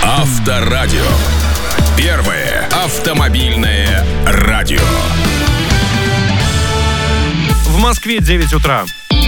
Авторадио. Первое автомобильное радио. В Москве 9 утра.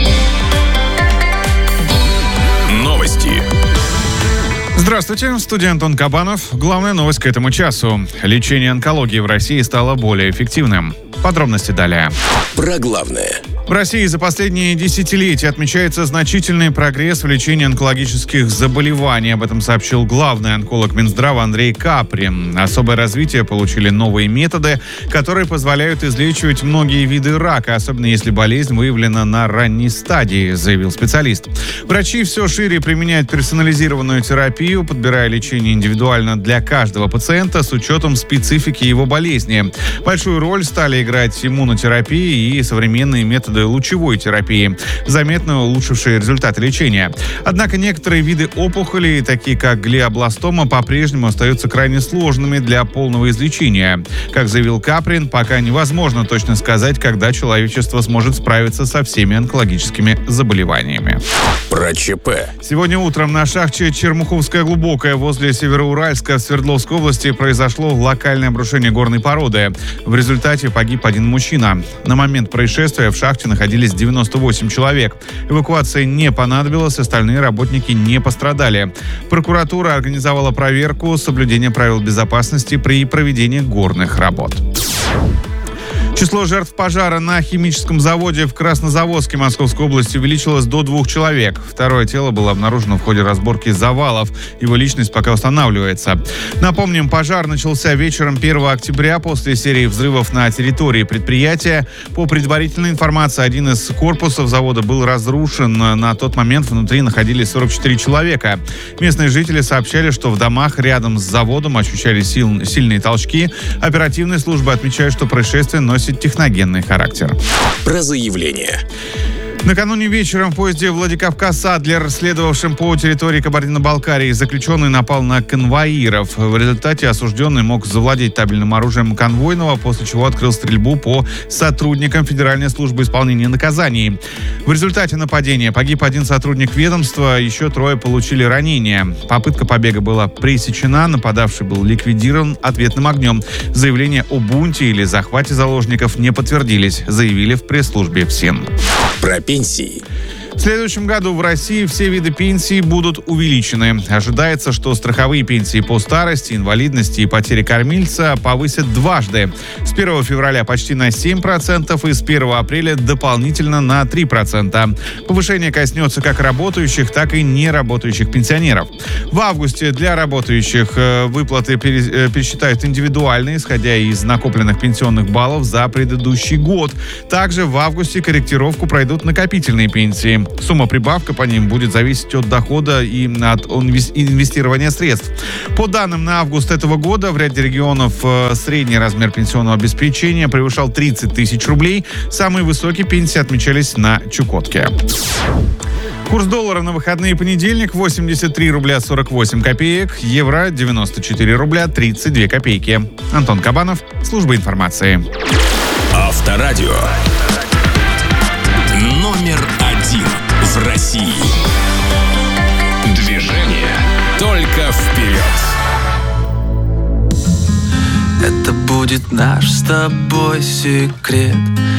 Новости. Здравствуйте, в студии Антон Кабанов. Главная новость к этому часу. Лечение онкологии в России стало более эффективным. Подробности далее. Про главное. В России за последние десятилетия отмечается значительный прогресс в лечении онкологических заболеваний. Об этом сообщил главный онколог Минздрава Андрей Каприн. Особое развитие получили новые методы, которые позволяют излечивать многие виды рака, особенно если болезнь выявлена на ранней стадии, заявил специалист. Врачи все шире применяют персонализированную терапию, подбирая лечение индивидуально для каждого пациента с учетом специфики его болезни. Большую роль стали играть иммунотерапия и современные методы лучевой терапии, заметно улучшившие результаты лечения. Однако некоторые виды опухолей, такие как глиобластома, по-прежнему остаются крайне сложными для полного излечения. Как заявил Каприн, пока невозможно точно сказать, когда человечество сможет справиться со всеми онкологическими заболеваниями. Про ЧП. Сегодня утром на шахте Чермуховская глубокая возле Североуральска в Свердловской области произошло локальное обрушение горной породы. В результате погиб один мужчина. На момент происшествия в шахте находились 98 человек. Эвакуация не понадобилась, остальные работники не пострадали. Прокуратура организовала проверку соблюдения правил безопасности при проведении горных работ. Число жертв пожара на химическом заводе в Краснозаводске Московской области увеличилось до 2 человек. Второе тело было обнаружено в ходе разборки завалов. Его личность пока устанавливается. Напомним, пожар начался вечером 1 октября после серии взрывов на территории предприятия. По предварительной информации, один из корпусов завода был разрушен. На тот момент внутри находились 44 человека. Местные жители сообщали, что в домах рядом с заводом ощущали сильные толчки. Оперативные службы отмечают, что происшествие носит техногенный характер. Про заявление. Накануне вечером в поезде Владикавказ-Адлер, следовавшем по территории Кабардино-Балкарии, заключенный напал на конвоиров. В результате осужденный мог завладеть табельным оружием конвойного, после чего открыл стрельбу по сотрудникам Федеральной службы исполнения наказаний. В результате нападения погиб один сотрудник ведомства, еще 3 получили ранения. Попытка побега была пресечена, нападавший был ликвидирован ответным огнем. Заявления о бунте или захвате заложников не подтвердились, заявили в пресс-службе ФСИН. Про пенсии. В следующем году в России все виды пенсий будут увеличены. Ожидается, что страховые пенсии по старости, инвалидности и потере кормильца повысят дважды. С 1 февраля почти на 7% и с 1 апреля дополнительно на 3%. Повышение коснется как работающих, так и неработающих пенсионеров. В августе для работающих выплаты пересчитают индивидуально, исходя из накопленных пенсионных баллов за предыдущий год. Также в августе корректировку пройдут накопительные пенсии. Сумма прибавка по ним будет зависеть от дохода и от инвестирования средств. По данным на август этого года в ряде регионов средний размер пенсионного обеспечения превышал 30 тысяч рублей. Самые высокие пенсии отмечались на Чукотке. Курс доллара на выходные понедельник 83 рубля 48 копеек, евро 94 рубля 32 копейки. Антон Кабанов, служба информации. Авторадио. Номер 1 в России. Движение только вперед. Это будет наш с тобой секрет.